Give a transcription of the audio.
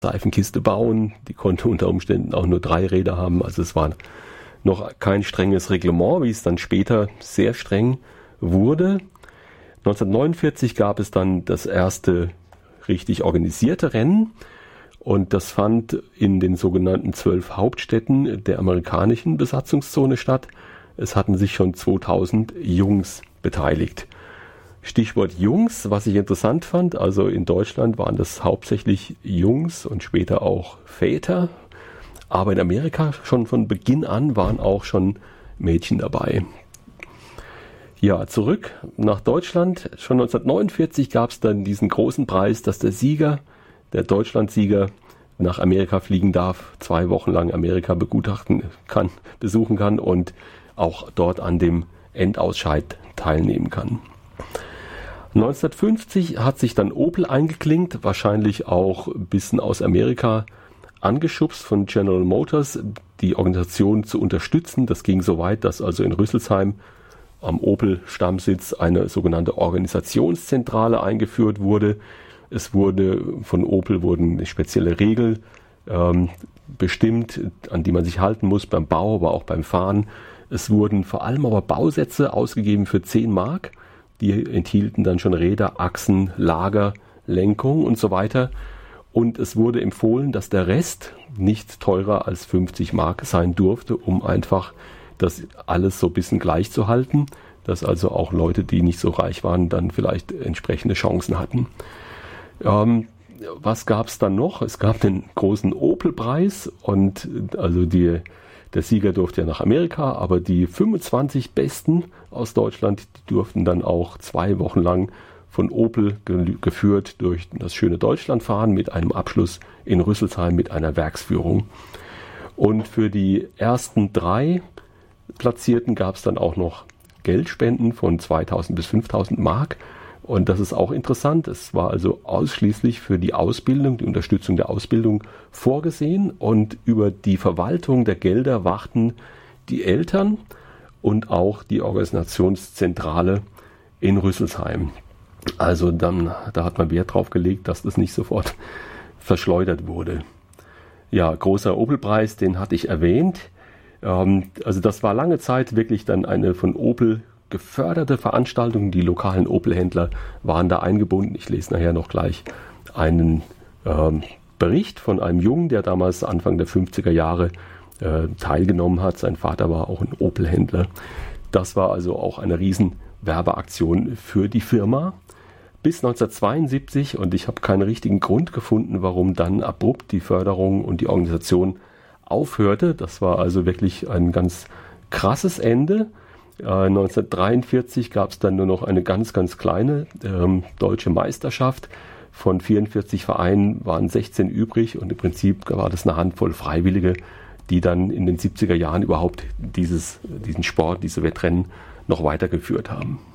Seifenkiste bauen. Die konnte unter Umständen auch nur 3 Räder haben. Also es war noch kein strenges Reglement, wie es dann später sehr streng wurde. 1949 gab es dann das erste richtig organisierte Rennen. Und das fand in den sogenannten 12 Hauptstädten der amerikanischen Besatzungszone statt. Es hatten sich schon 2000 Jungs beteiligt. Stichwort Jungs, was ich interessant fand, also in Deutschland waren das hauptsächlich Jungs und später auch Väter. Aber in Amerika schon von Beginn an waren auch schon Mädchen dabei. Ja, zurück nach Deutschland. Schon 1949 gab es dann diesen großen Preis, dass der Sieger, der Deutschlandsieger, nach Amerika fliegen darf, 2 Wochen lang Amerika besuchen kann und auch dort an dem Endausscheid teilnehmen kann. 1950 hat sich dann Opel eingeklinkt, wahrscheinlich auch ein bisschen aus Amerika angeschubst von General Motors, die Organisation zu unterstützen. Das ging so weit, dass also in Rüsselsheim am Opel-Stammsitz eine sogenannte Organisationszentrale eingeführt wurde. Es wurde von Opel wurden spezielle Regeln bestimmt, an die man sich halten muss beim Bau, aber auch beim Fahren. Es wurden vor allem aber Bausätze ausgegeben für 10 Mark. Die enthielten dann schon Räder, Achsen, Lager, Lenkung und so weiter. Und es wurde empfohlen, dass der Rest nicht teurer als 50 Mark sein durfte, um einfach das alles so ein bisschen gleich zu halten, dass also auch Leute, die nicht so reich waren, dann vielleicht entsprechende Chancen hatten. Was gab es dann noch? Es gab den großen Opel-Preis und also der Sieger durfte ja nach Amerika, aber die 25 Besten aus Deutschland, die durften dann auch 2 Wochen lang von Opel geführt durch das schöne Deutschland fahren mit einem Abschluss in Rüsselsheim mit einer Werksführung. Und für die ersten 3 Platzierten gab es dann auch noch Geldspenden von 2.000 bis 5.000 Mark. Und das ist auch interessant. Es war also ausschließlich für die Ausbildung, die Unterstützung der Ausbildung vorgesehen. Und über die Verwaltung der Gelder wachten die Eltern und auch die Organisationszentrale in Rüsselsheim. Also da hat man Wert drauf gelegt, dass das nicht sofort verschleudert wurde. Ja, großer Opel-Preis, den hatte ich erwähnt. Also das war lange Zeit wirklich dann eine von Opel geförderte Veranstaltung. Die lokalen Opel-Händler waren da eingebunden. Ich lese nachher noch gleich einen Bericht von einem Jungen, der damals Anfang der 50er Jahre teilgenommen hat. Sein Vater war auch ein Opel-Händler. Das war also auch eine riesen Werbeaktion für die Firma. Bis 1972, und ich habe keinen richtigen Grund gefunden, warum dann abrupt die Förderung und die Organisation aufhörte. Das war also wirklich ein ganz krasses Ende. 1943 gab es dann nur noch eine ganz, ganz kleine deutsche Meisterschaft. Von 44 Vereinen waren 16 übrig und im Prinzip war das eine Handvoll Freiwillige, die dann in den 70er Jahren überhaupt diesen Sport, diese Wettrennen noch weitergeführt haben.